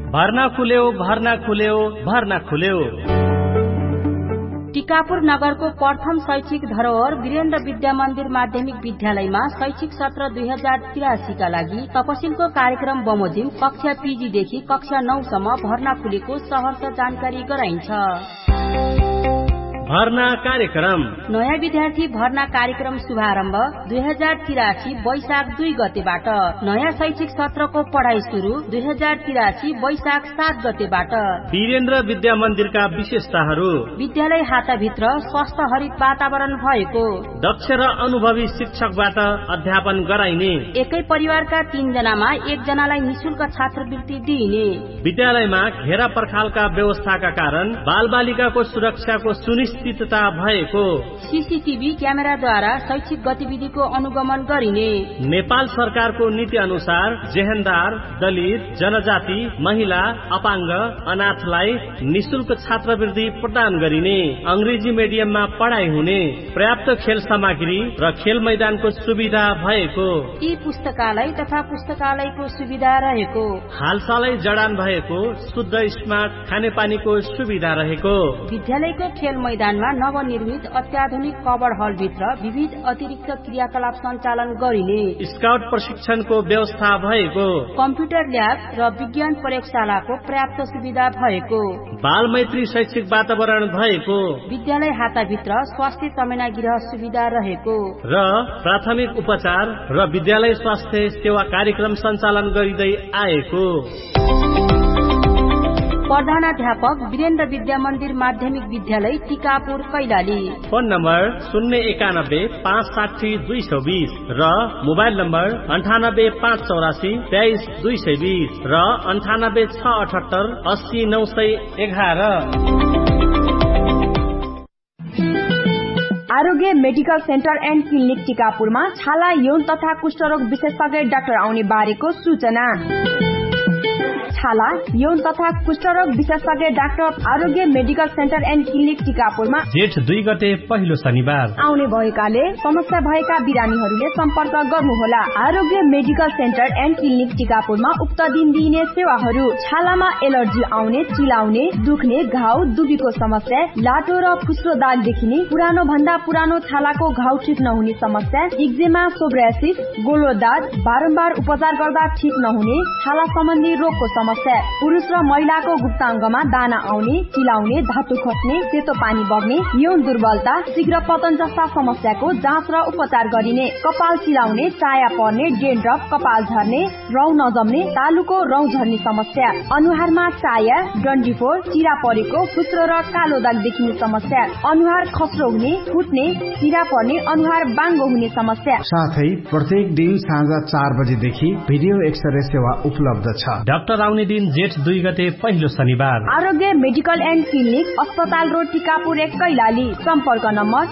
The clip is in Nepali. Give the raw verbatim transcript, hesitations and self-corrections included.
भर्ना खुल्यो भर्ना खुल्यो भर्ना खुल्यो। टिकापुर नगरको प्रथम शैक्षिक धरोहर वीरेन्द्र विद्या मन्दिर माध्यमिक विद्यालयमा शैक्षिक सत्र दुई हजार तिरासी का लागि तपसिलको कार्यक्रम बमोजिम कक्षा पीजी देखि कक्षा नौ सम्म भर्ना खुलेको सहर्ष जानकारी गराइन्छ। भर्ना कार्यक्रम नयाँ विद्यार्थी भर्ना कार्यक्रम शुभारम्भ दुई हजार तिरासी वैशाख दुई गतेबाट। नयाँ शैक्षिक सत्रको पढाइ सुरु दुई हजार तिरासी वैशाख सात गतेबाट। वीरेन्द्र विद्या मन्दिरका विशेषताहरू: विद्यालय हाताभित्र स्वस्थ हरित वातावरण भएको, दक्ष र अनुभवी शिक्षकबाट अध्यापन गराइने, एकै परिवारका तीन जनामा एकजनालाई निशुल्क छात्रवृत्ति दिइने, विद्यालयमा घेरा पर्खालका व्यवस्थाका कारण बाल बालिकाको सुरक्षाको सुनिश्चित स्थितता भएको, सीसीटीभी क्यामेराद्वारा शैक्षिक गतिविधिको अनुगमन गरिने, नेपाल सरकारको नीति अनुसार जेहेन्दार, दलित, जनजाति, महिला, अपाङ्ग, अनाथलाई निशुल्क छात्रवृत्ति प्रदान गरिने, अंग्रेजी मिडियममा पढाइ हुने, पर्याप्त खेल सामग्री र खेल मैदानको सुविधा भएको, ई पुस्तकालय तथा पुस्तकालयको सुविधा रहेको, हालसालै जडान भएको शुद्ध स्मार्ट खानेपानीको सुविधा रहेको, विद्यालयको खेल मैदान नवनिर्मित अत्याधुनिक कवर हल भित्र विविध अतिरिक्त क्रियाकलाप सञ्चालन गरिने, स्काउट प्रशिक्षणको व्यवस्था भएको, कम्प्युटर ल्याब र विज्ञान प्रयोगशालाको पर्याप्त सुविधा भएको, बाल मैत्री शैक्षिक वातावरण भएको, विद्यालय हाताभित्र स्वास्थ्य तमेना गृह सुविधा रहेको र प्राथमिक उपचार र विद्यालय स्वास्थ्य सेवा कार्यक्रम सञ्चालन गरिँदै आएको। प्रधानाध्यापक वीरेन्द्र विद्या मन्दिर माध्यमिक विद्यालय टिकापुर कैलाली। फोन नम्बर शून्य एकानब्बे पाँच साठी दुई सौ बीस र मोबाइल नम्बर अन्ठानब्बे पाँच चौरासी तेइस दुई सय बीस र अन्ठानब्बे छ अठहत्तर अस्सी नौ सय एघार। आरोग्य मेडिकल सेन्टर एन्ड क्लिनिक टिकापुरमा छाला यौन तथा कुष्ठरोग विशेषज्ञ डाक्टर आउने बारेको सूचना। छाला यौन तथा कुष्ठरोग विशेषज्ञ doctor Aarogya medical centre and clinic टिकापुरमा जेठ दुई गते पहिलो शनिबार आउने भएकाले समस्या भएका बिरामीहरूले सम्पर्क गर्नुहोला। आरोग्य मेडिकल सेन्टर एन्ड क्लिनिक टिकापुरमा उक्त दिन दिइने सेवाहरू: छालामा एलर्जी आउने, चिलाउने, दुख्ने, घाउ, दुबीको समस्या, लाटो र फुस्रो दाग देखिने, पुरानो भन्दा पुरानो छालाको घाउ ठिक नहुने समस्या, एक्जेमा, सोब्रासिस, गोलो दाग, बारम्बार उपचार गर्दा ठिक नहुने, छाला सम्बन्धी रोगको समस्या, पुरुष र महिलाको गुप्ताङ्गमा दाना आउने, चिलाउने, धातु खस्ने, सेतो पानी बग्ने, यौन दुर्बलता, शीघ्र पतन जस्ता समस्याको जाँच र उपचार गरिने, कपाल चिलाउने, चाया पर्ने, डेन्ड्रफ, कपाल झर्ने, रौँ नजम्ने, तालुको रौँ झर्ने समस्या, अनुहारमा चाया, डन्डीफोर, चिरा परेको, फुस्रो र कालो दाग देखिने समस्या, अनुहार खस्रो हुने, फुट्ने, चिरा पर्ने, अनुहार बाङ्गो हुने समस्या। साथै प्रत्येक दिन साँझ चार बजेदेखि भिडियो एक्सरे सेवा उपलब्ध छ। डाक्टर आउने दिन जेठ दुई गते पहिलो शनिबार। आरोग्य मेडिकल एन्ड क्लिनिक अस्पताल रोड टिकापुर एक कैलाली। सम्पर्क नम्बर